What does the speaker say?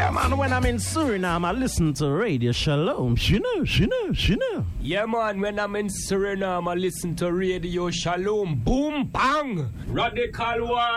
Yeah, man, when I'm in Suriname, I listen to Radio Shalom. She know. Yeah, man, when I'm in Suriname, I listen to Radio Shalom. Boom, bang! Radical War.